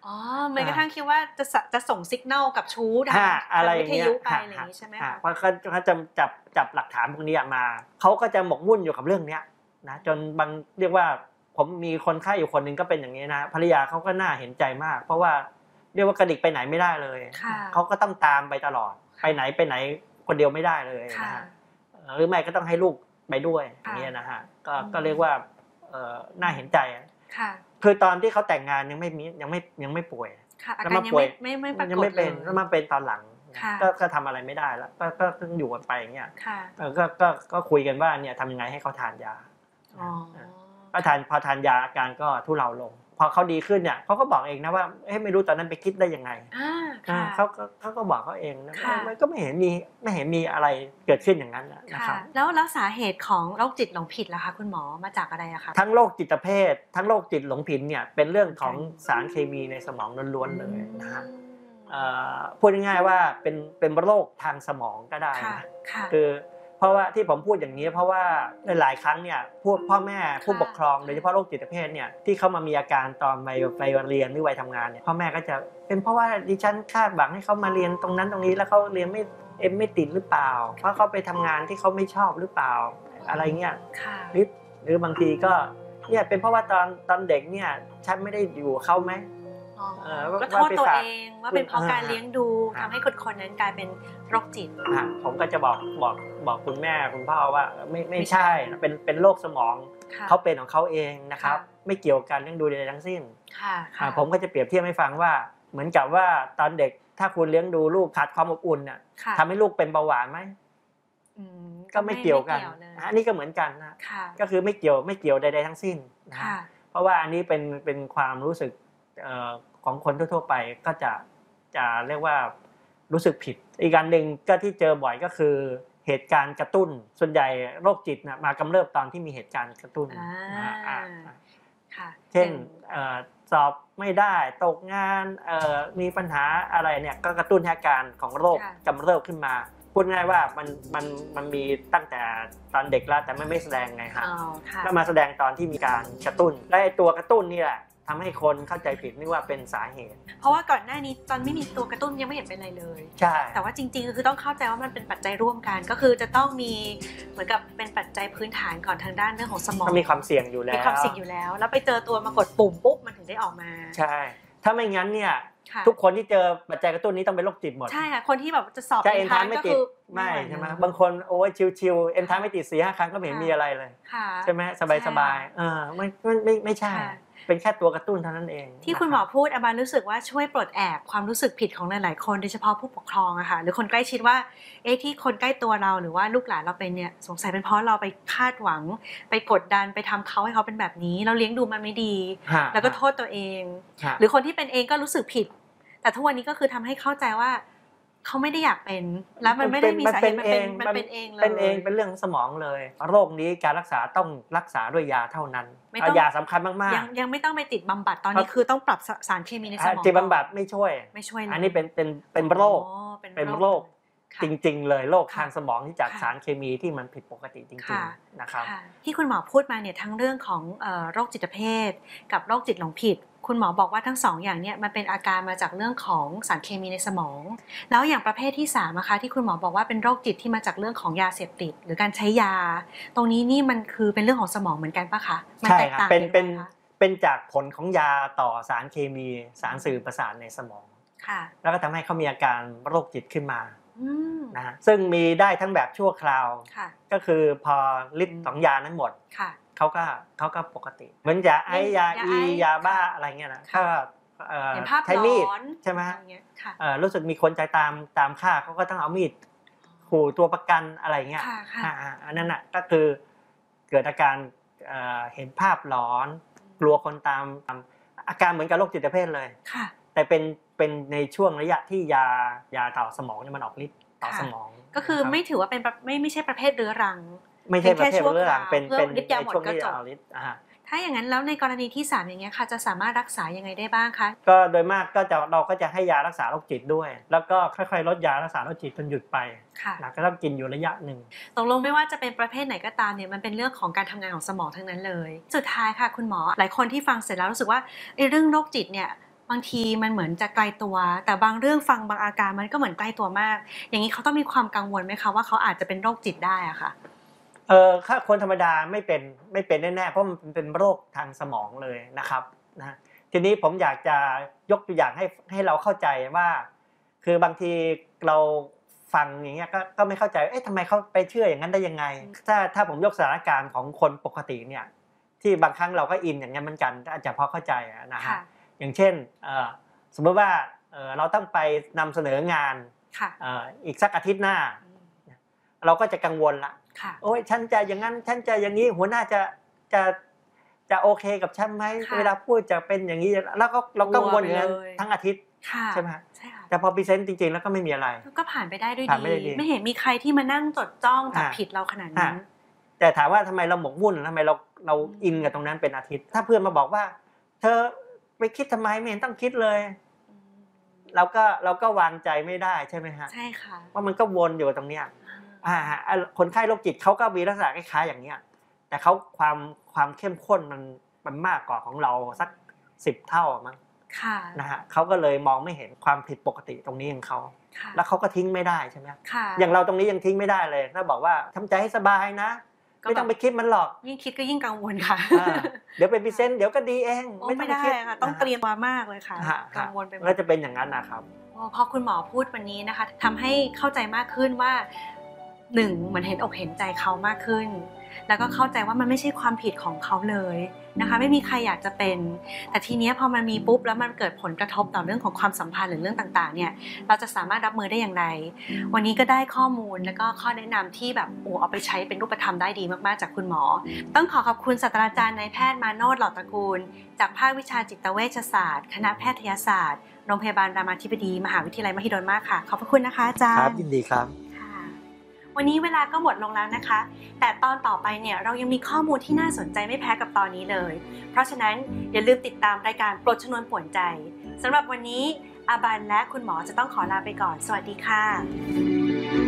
อ๋อแม้กระทั่งคิดว่าจะส่งสัญญาณกับชู้ทางวิทยุไปอะไรอย่างนี้ใช่ไหมคะเพราะเขาจะจับหลักฐานพวกนี้มาเขาก็จะหมกมุ่นอยู่กับเรื่องนี้นะจนบางเรียกว่าผมมีคนไข้อยู่คนนึงก็เป็นอย่างนี้นะภรรยาเขาก็น่าเห็นใจมากเพราะว่าเรียกว่ากระดิกไปไหนไม่ได้เลยเขาก็ต้องตามไปตลอดไปไหนคนเดียวไม่ได้เลยนะฮะหรือไม่ก็ต้องให้ลูกไปด้วยอย่างนี้นะฮะก็เรียกว่าน่าเห็นใจคือตอนที่เขาแต่งงานยังไม่ป่วยแล้วมาป่วยยังไม่เป็นแล้วมาเป็นตอนหลังก็ทำอะไรไม่ได้แล้วก็ต้องอยู่กันไปอย่างเงี้ยก็คุยกันว่าเนี่ยทำยังไงให้เขาทานยาพอทานยาอาการก็ทุเลาลงพอเขาดีขึ้นเนี่ยเขาก็บอกเองนะว่าไม่รู้ตอนนั้นไปคิดได้ยังไงเขาก็บอกเขาเองนะมันก็ไม่เห็นมีอะไรเกิดขึ้นอย่างนั้นนะครับแล้วสาเหตุของโรคจิตหลงผิดล่ะคะคุณหมอมาจากอะไรอะคะทั้งโรคจิตเภททั้งโรคจิตหลงผิดเนี่ยเป็นเรื่องของสารเคมีในสมองล้วนๆเลยนะฮะพูดง่ายๆว่าเป็นโรคทางสมองก็ได้นะคือเพราะว่าที่ผมพูดอย่างนี้เพราะว่าหลายครั้งเนี่ยพวกพ่อแม่ผู้ปกครองโดยเฉพาะโรคจิตเภทเนี่ยที่เขามามีอาการตอนไปเรียนหรือวัยทำงานเนี่ยพ่อแม่ก็จะเป็นเพราะว่าดิฉันคาดหวังให้เขามาเรียนตรงนั้นตรงนี้แล้วเขาเรียนไม่ติดหรือเปล่าเพราะเขาไปทำงานที่เขาไม่ชอบหรือเปล่าอะไรเงี้ยหรือบางทีก็เนี่ยเป็นเพราะว่าตอนเด็กเนี่ยฉันไม่ได้อยู่เขาไหมก็โทษตัวเองว่าเป็นเพราะการเลี้ยงดูทำให้คนนั้นกลายเป็นโรคจิตผมก็จะบอกคุณแม่คุณพ่อว่าไม่ใช่เป็นโรคสมองเขาเป็นของเขาเองนะครับไม่เกี่ยวกันเลี้ยงดูใดๆทั้งสิ้นผมก็จะเปรียบเทียบให้ฟังว่าเหมือนกับว่าตอนเด็กถ้าคุณเลี้ยงดูลูกขาดความอบอุ่นน่ะทำให้ลูกเป็นเบาหวานไหมก็ไม่เกี่ยวกันอันนี้ก็เหมือนกันนะก็คือไม่เกี่ยวใดๆทั้งสิ้นนะเพราะว่าอันนี้เป็นความรู้สึกของคนทั่วๆไปก็จะเรียกว่ารู้สึกผิดอีกการหนึ่งก็ที่เจอบ่อยก็คือเหตุการณ์กระตุ้นส่วนใหญ่โรคจิตมากำเริบตอนที่มีเหตุการณ์กระตุ้นเช่นสอบไม่ได้ตกงานมีปัญหาอะไรเนี่ยก็กระตุ้นอาการของโรคกำเริบขึ้นมาพูดง่ายว่ามันมีตั้งแต่ตอนเด็กแล้วแต่ไม่แสดงไงฮะแล้วมาแสดงตอนที่มีการกระตุ้นและตัวกระตุ้นนี่แหละทำให้คนเข้าใจผิดนึกว่าเป็นสาเหตุเพราะว่าก่อนหน้านี้ตอนไม่มีตัวกระตุ้นยังไม่เห็นเป็นอะไรเลยใช่แต่ว่าจริงๆก็คือต้องเข้าใจว่ามันเป็นปัจจัยร่วมกันก็คือจะต้องมีเหมือนกับเป็นปัจจัยพื้นฐานก่อนทางด้านเรื่องของสมองมีความเสี่ยงอยู่แล้วแล้วไปเจอตัวมากดปุ่มปุ๊บมันถึงได้ออกมาใช่ถ้าไม่งั้นเนี่ยทุกคนที่เจอปัจจัยกระตุ้นนี้ต้องเป็นโรคจิตหมดใช่ค่ะคนที่แบบจะสอบเอ็นทานไม่ติดไม่ใช่ไหมบางคนโอ้ยชิวๆเอ็นทานไม่ติด 4-5 ครั้งก็ไม่เห็นมีอะไรเลยใช่ไหมสบายๆไม่ใช่เป็นแค่ตัวกระตุ้นเท่านั้นเองที่คุณหมอพูดอาบานรู้สึกว่าช่วยปลดแอกความรู้สึกผิดของหลายๆคนโดยเฉพาะผู้ปกครองอะค่ะหรือคนใกล้ชิดว่าที่คนใกล้ตัวเราหรือว่าลูกหลานเราเป็นเนี่ยสงสัยเป็นเพราะเราไปคาดหวังไปกดดันไปทำเขาให้เขาเป็นแบบนี้เราเลี้ยงดูมันไม่ดีแล้วก็โทษตัวเองหรือคนที่เป็นเองก็รู้สึกผิดแต่ทุกวันนี้ก็คือทำให้เข้าใจว่าเขาไม่ได้อยากเป็นแล้วมันไม่ได้มีสาเหตุมันเป็นเองเลยเป็นเรื่องสมองเลยโรคนี้การรักษาต้องรักษาด้วยยาเท่านั้นยาสำคัญมากๆยังไม่ต้องไปติดบำบัดตอนนี้คือต้องปรับสารเคมีในสมองติดบำบัดไม่ช่วยอันนี้เป็นโรคจริงๆเลยโรคทางสมองที่จากสารเคมีที่มันผิดปกติจริงๆนะครับที่คุณหมอพูดมาเนี่ยทั้งเรื่องของโรคจิตเภทกับโรคจิตหลงผิดคุณหมอบอกว่าทั้ง2 อย่างเนี่ยมันเป็นอาการมาจากเรื่องของสารเคมีในสมองแล้วอย่างประเภทที่3นะคะที่คุณหมอบอกว่าเป็นโรคจิตที่มาจากเรื่องของยาเสพติดหรือการใช้ยาตรงนี้นี่มันคือเป็นเรื่องของสมองเหมือนกันปะคะมันแตกต่างกันเป็นจากผลของยาต่อสารเคมีสารสื่อประสาทในสมองแล้วก็ทำให้เขามีอาการโรคจิตขึ้นมานะฮะซึ่งมีได้ทั้งแบบชั่วคราวก็คือพอฤทธิ์ของยานั้นหมดเขาก็ปกติเหมือนยาไอยาอียาบ้าอะไรเงี้ยนะก็ใช้มีดใช่ไหมรู้สึกมีคนใจตามฆ่าเขาก็ต้องเอามีดขู่ตัวประกันอะไรเงี้ยอันนั้นน่ะก็คือเกิดอาการเห็นภาพหลอนกลัวคนตามอาการเหมือนกับโรคจิตเภทเลยแต่เป็นในช่วงระยะที่ยาต่อสมองเนี่ยมันออกฤทธิ์ต่อสมองก็คือไม่ถือว่าเป็นไม่ใช่ประเภทเรื้อรังไม่ใช่ประเภทเรื้อรังเป็นในช่วงที่ออกฤทธิ์ถ้าอย่างนั้นแล้วในกรณีที่3อย่างเงี้ยค่ะจะสามารถรักษายังไงได้บ้างคะก็โดยมากเราก็จะให้ยารักษาโรคจิตด้วยแล้วก็ค่อยๆลดยารักษาโรคจิตจนหยุดไปก็ต้องกินอยู่ระยะหนึ่งตกลงไม่ว่าจะเป็นประเภทไหนก็ตามเนี่ยมันเป็นเรื่องของการทำงานของสมองทั้งนั้นเลยสุดท้ายค่ะคุณหมอหลายคนที่ฟังเสร็จแล้วรู้สึกว่าเรื่องโรคจิตเนี่ยบางทีมันเหมือนจะไกลตัวแต่บางเรื่องฟังบางอาการมันก็เหมือนใกล้ตัวมากอย่างนี้เขาต้องมีความกังวลไหมคะว่าเขาอาจจะเป็นโรคจิตได้อะค่ะถ้าคนธรรมดาไม่เป็นแน่ๆเพราะมันเป็นโรคทางสมองเลยนะครับนะทีนี้ผมอยากจะยกตัวอย่างให้เราเข้าใจว่าคือบางทีเราฟังอย่างเงี้ยก็ไม่เข้าใจทำไมเขาไปเชื่ออย่างนั้นได้ยังไงถ้าผมยกสถานการณ์ของคนปกติเนี่ยที่บางครั้งเราก็อินอย่างนั้นเหมือนกันอาจจะพอเข้าใจนะฮะอย่างเช่นสมมติว่าเราต้องไปนำเสนองานอีกสักอาทิตย์หน้าเราก็จะกังวลละโอ้ยฉันจะอย่างนั้นฉันจะอย่างนี้หัวหน้าจะโอเคกับฉันไหมเวลาพูดจะเป็นอย่างนี้แล้วก็เรากังวลอย่างนั้นทั้งอาทิตย์ใช่ไหมแต่พอพรีเซนต์จริงๆแล้วก็ไม่มีอะไรก็ผ่านไปได้ด้วยดีไม่เห็นมีใครที่มานั่งจดจ้องจับผิดเราขนาดนั้นแต่ถามว่าทำไมเราหมกมุ่นทำไมเราอินกับตรงนั้นเป็นอาทิตย์ถ้าเพื่อนมาบอกว่าเธอไปคิดทำไมไม่เห็นต้องคิดเลยเราก็วางใจไม่ได้ใช่ไหมฮะใช่ค่ะว่ามันก็วนอยู่ตรงเนี้ยคนไข้โรคจิตเขาก็มีลักษณะคล้ายๆอย่างเนี้ยแต่เขาความเข้มข้นมันมากกว่าของเราสัก10 เท่ามั้งนะฮะเขาก็เลยมองไม่เห็นความผิดปกติตรงนี้ของเขาแล้วเขาก็ทิ้งไม่ได้ใช่ไหมอย่างเราตรงนี้ยังทิ้งไม่ได้เลยถ้าบอกว่าทำใจให้สบายนะไม่ต้องไปคิดมันหรอกยิ่งคิดก็ยิ่งกังวลค่ะเดี๋ยวเป็นพรีเซนต์เดี๋ยวก็ดีเองไม่ได้ค่ะต้องเตรียมมามากเลยค่ะกังวลไปหมดก็จะเป็นอย่างนั้นนะครับพอคุณหมอพูดวันนี้นะคะทำให้เข้าใจมากขึ้นว่า1เหมือนเห็นอกเห็นใจเขามากขึ้นแล้วก็เข้าใจว่ามันไม่ใช่ความผิดของเขาเลยนะคะไม่มีใครอยากจะเป็นแต่ทีนี้พอมันมีปุ๊บแล้วมันเกิดผลกระทบต่อเรื่องของความสัมพันธ์หรือเรื่องต่างๆเนี่ยเราจะสามารถรับมือได้อย่างไรวันนี้ก็ได้ข้อมูลแล้วก็ข้อแนะนำที่แบบเอาไปใช้เป็นรูปธรรมได้ดีมากๆจากคุณหมอต้องขอบคุณศาสตราจารย์นายแพทย์มาโนช หล่อตระกูลจากภาควิชาจิตเวชศาสตร์คณะแพทยศาสตร์โรงพยาบาลรามาธิบดีมหาวิทยาลัยมหิดลมากค่ะขอบพระคุณนะคะอาจารย์ครับยินดีครับวันนี้เวลาก็หมดลงแล้วนะคะแต่ตอนต่อไปเนี่ยเรายังมีข้อมูลที่น่าสนใจไม่แพ้กับตอนนี้เลยเพราะฉะนั้นอย่าลืมติดตามรายการปลดชนวนป่วนใจสำหรับวันนี้อาบันและคุณหมอจะต้องขอลาไปก่อนสวัสดีค่ะ